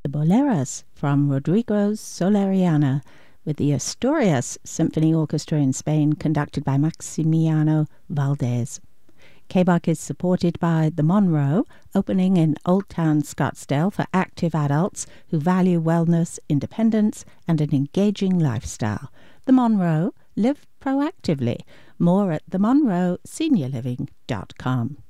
the Boleros from Rodrigo Soleriana with the Asturias Symphony Orchestra in Spain, conducted by Maximiano Valdez. KBUC is supported by The Monroe, opening in Old Town Scottsdale for active adults who value wellness, independence, and an engaging lifestyle. The Monroe, live proactively. More at themonroeseniorliving.com.